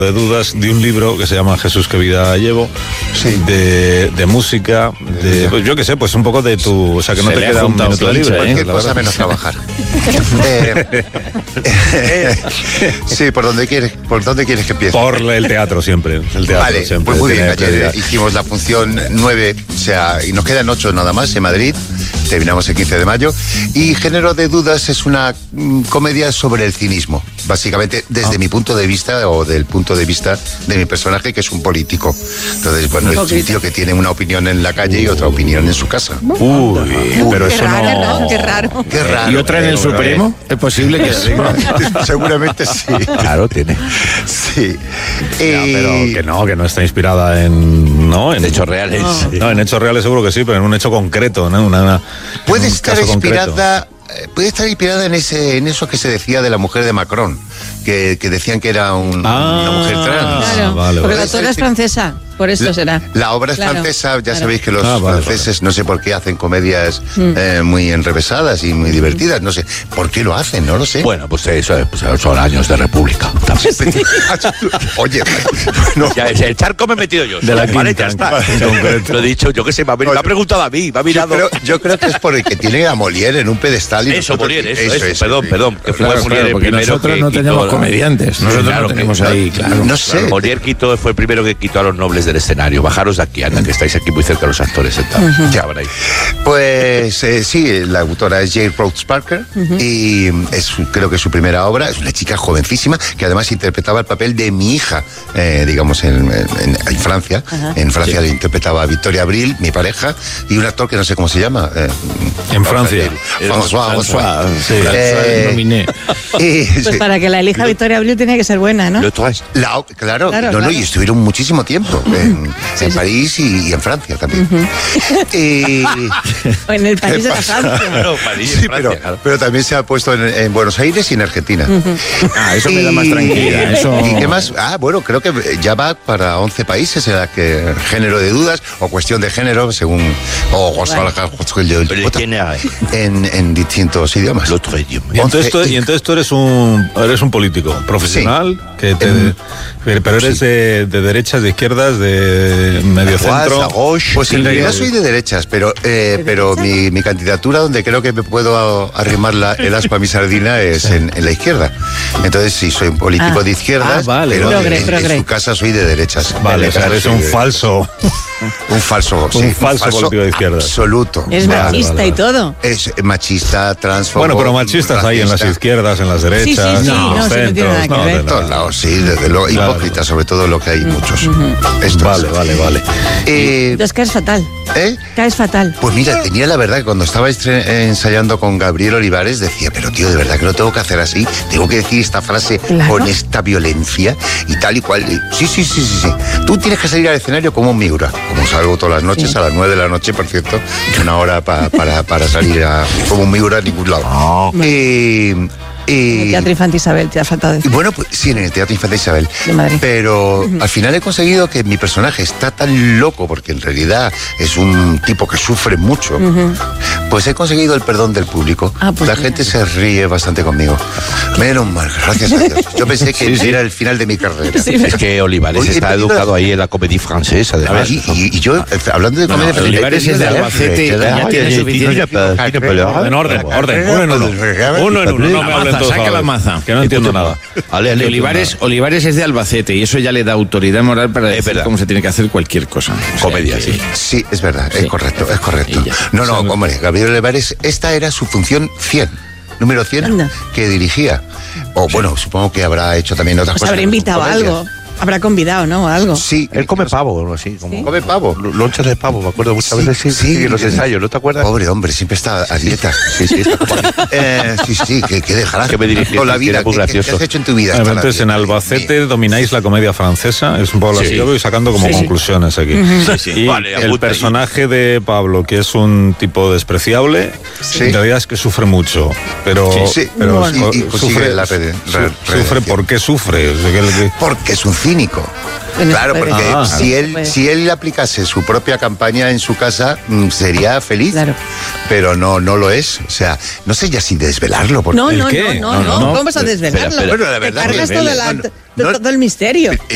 de dudas de un libro que se llama Jesús, qué vida llevo, de música, pues yo qué sé, pues un poco de tu, o sea, que no te queda un minuto libre, cualquier cosa menos trabajar. Sí, ¿por dónde quieres que empiece? Por el teatro siempre, Vale, siempre. Pues muy bien, ayer hicimos la función 9, o sea, y nos quedan 8 nada más en Madrid, terminamos el 15 de mayo, y Género de dudas es una comedia sobre el cinismo, básicamente desde mi punto de vista, o del punto de vista de mi personaje, que es un político. Entonces, bueno, es un tío que tiene una opinión en la calle y otra opinión en su casa. Pero eso no... Qué raro. Qué raro. ¿Y otra en el Supremo? ¿Es posible que sí? Seguramente sí. Claro, tiene. Sí. Pero que no está inspirada en hechos reales. No, en hechos reales seguro que sí, pero en un hecho concreto, ¿no? Puede estar inspirada en eso que se decía de la mujer de Macron, que decían que era una mujer trans. Claro, porque la autora es francesa, por eso será. La obra es francesa, ya sabéis que los franceses no sé por qué hacen comedias muy enrevesadas y muy divertidas, no sé por qué lo hacen, no lo sé. Bueno, pues eso son años de república. Oye, bueno. Ya, el charco me he metido yo. De la vale, quinta, ya está. Lo he dicho, yo qué sé, me ha preguntado a mí, me ha mirado. Yo creo que es porque tiene a Molière en un pedestal. Y eso, Molière, eso. Perdón, que fue Molière el porque primero nosotros que no quitó tenemos comediantes. Nosotros no tenemos ahí, claro. No sé. Molière fue el primero que quitó a los nobles del escenario. Bajaros de aquí, anda, que estáis aquí muy cerca de los actores sentados. Ya veréis. Pues sí, la autora es Jane Rhodes Parker y creo que es su primera obra. Es una chica jovencísima que además interpretaba el papel de mi hija, digamos, en Francia. En Francia le interpretaba a Victoria Abril, mi pareja, y un actor que no sé cómo se llama. En Francia. François. Pues para que la elija Victoria Abril tiene que ser buena, ¿no? Claro. Y estuvieron muchísimo tiempo en París y en Francia también. O en el París de la Francia. Claro, París, Sí, Francia, pero también se ha puesto en Buenos Aires y en Argentina. Eso me da más tranquilidad. ¿Y qué más? Bueno, creo que ya va para 11 países en la que Género de dudas o cuestión de género, según en distintos idiomas. Y entonces tú eres un político profesional, pero eres de derechas, de izquierdas, de medio centro. Pues en realidad soy de derechas, pero mi candidatura, donde creo que me puedo arrimar el aspa a mi sardina, es en la izquierda. Entonces sí, soy un político de izquierdas, pero en su casa soy de derechas. Vale, o sea, eres un falso. Un falso político de izquierdas. Absoluto. Es machista y todo. Es machista, transfobo. Bueno, pero machistas hay en las izquierdas, en las derechas. Sí, no tiene nada que ver. En todos lados, sí, desde luego. Hipócritas, sobre todo, lo que hay muchos. Vale. Entonces caes fatal. Caes fatal. Pues mira, tenía la verdad que cuando estaba ensayando con Gabriel Olivares decía, pero tío, de verdad que no tengo que hacer así, tengo que decir esta frase con esta violencia y tal y cual. Sí. Tú tienes que salir al escenario como un Miura, como salgo todas las noches, a las 9 de la noche, por cierto, una hora para salir como un Miura a ningún lado. En el Teatro Infante Isabel te ha faltado decir. Bueno, pues sí, en el Teatro Infante Isabel. De Madrid. Pero al final he conseguido que mi personaje está tan loco, porque en realidad es un tipo que sufre mucho, pues he conseguido el perdón del público. Pues la gente se ríe bastante conmigo. Menos mal, gracias a Dios. Yo pensé que era el final de mi carrera. Es que Olivares está educado ahí en la comédie francesa, además. Y yo, hablando de comedia francesa... Olivares es de Albacete, ya tiene suficiente. En orden. Uno en uno. No me hablen todos. Saca la maza. Que no entiendo nada. Olivares es de Albacete y eso ya le da autoridad moral para decir cómo se tiene que hacer cualquier cosa. Comedia, sí. Sí, es verdad, es correcto. No, hombre, Gabriel Olivares, esta era su función 100. Número 100 que dirigía. O bueno, supongo que habrá hecho también otras cosas. Habrá invitado algo. Habrá convidado, ¿no? Algo. Sí. Él come pavo o algo así. ¿Come pavo? Lonchas de pavo, me acuerdo muchas veces. Sí, en los ensayos, ¿no te acuerdas? Pobre hombre, siempre está a dieta. Sí, que dejarás. Que me dirigiste, la vida. Era muy gracioso. ¿Qué has hecho en tu vida? Entonces, en Albacete domináis la comedia francesa. Es un poco lo que yo voy sacando como conclusiones aquí. Y el personaje de Pablo, que es un tipo despreciable, en realidad es que sufre mucho. Pero sufre. ¿Por qué sufre? Porque es un cínico. Claro, porque si él aplicase su propia campaña en su casa, sería feliz. Claro. Pero no lo es. O sea, no sé ya si desvelarlo. No. ¿Cómo vas a desvelarlo? Bueno, la verdad. Te cargas todo el misterio.